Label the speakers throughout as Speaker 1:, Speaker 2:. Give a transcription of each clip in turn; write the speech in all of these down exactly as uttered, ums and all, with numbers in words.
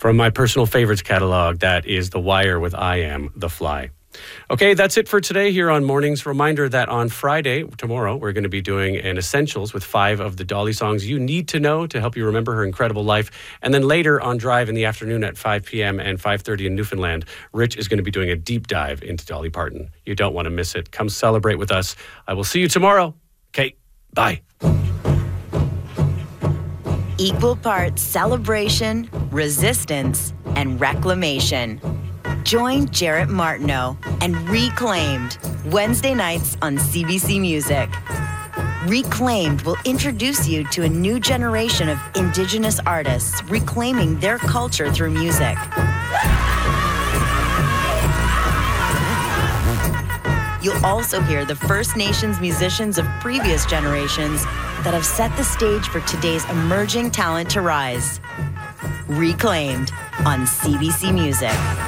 Speaker 1: From my personal favorites catalog, that is The Wire with I Am the Fly. Okay, that's it for today here on Mornings. Reminder that on Friday, tomorrow, we're going to be doing an Essentials with five of the Dolly songs you need to know to help you remember her incredible life. And then later on Drive in the afternoon at five p.m. and five thirty in Newfoundland, Rich is going to be doing a deep dive into Dolly Parton. You don't want to miss it. Come celebrate with us. I will see you tomorrow. Okay, bye.
Speaker 2: Equal parts celebration, resistance, and reclamation. Join Jarrett Martineau and Reclaimed Wednesday nights on C B C Music. Reclaimed will introduce you to a new generation of Indigenous artists reclaiming their culture through music. You'll also hear the First Nations musicians of previous generations that have set the stage for today's emerging talent to rise. Reclaimed on C B C Music.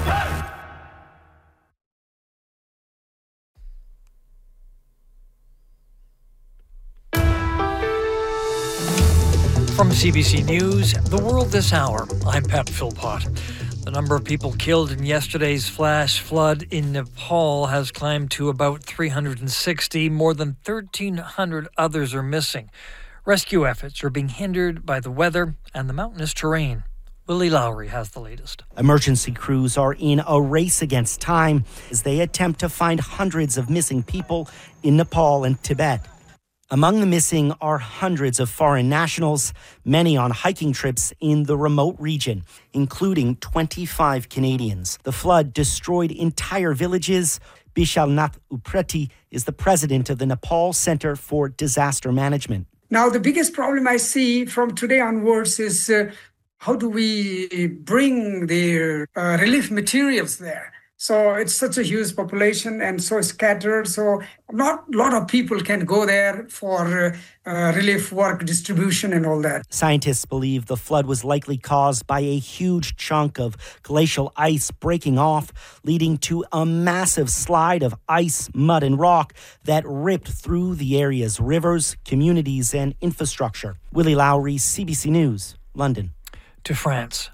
Speaker 3: From C B C News, The World This Hour, I'm Pat Philpott. The number of people killed in yesterday's flash flood in Nepal has climbed to about three hundred sixty. More than thirteen hundred others are missing. Rescue efforts are being hindered by the weather and the mountainous terrain. Willie Lowry has the latest.
Speaker 4: Emergency crews are in a race against time as they attempt to find hundreds of missing people in Nepal and Tibet. Among the missing are hundreds of foreign nationals, many on hiking trips in the remote region, including twenty-five Canadians. The flood destroyed entire villages. Bishalnath Upreti is the president of the Nepal Center for Disaster Management.
Speaker 5: Now, the biggest problem I see from today onwards is uh, how do we bring the uh, relief materials there? So it's such a huge population and so scattered. So not a lot of people can go there for uh, uh, relief work, distribution and all that.
Speaker 4: Scientists believe the flood was likely caused by a huge chunk of glacial ice breaking off, leading to a massive slide of ice, mud and rock that ripped through the area's rivers, communities and infrastructure. Willie Lowry, C B C News, London.
Speaker 3: To France.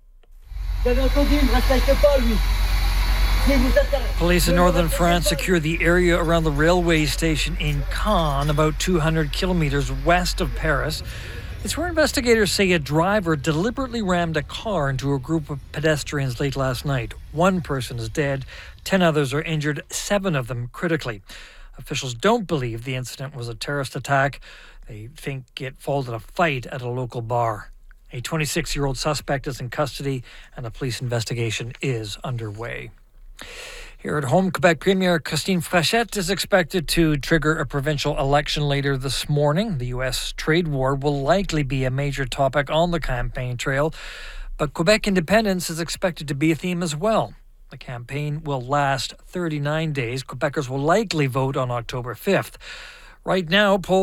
Speaker 3: Police in northern France secured the area around the railway station in Caen, about two hundred kilometers west of Paris. It's where investigators say a driver deliberately rammed a car into a group of pedestrians late last night. One person is dead, ten others are injured, seven of them critically. Officials don't believe the incident was a terrorist attack. They think it followed a fight at a local bar. A twenty-six-year-old suspect is in custody and a police investigation is underway. Here at home, Quebec Premier Christine Frechette is expected to trigger a provincial election later this morning. The U S trade war will likely be a major topic on the campaign trail, but Quebec independence is expected to be a theme as well. The campaign will last thirty-nine days. Quebecers will likely vote on October fifth. Right now, polls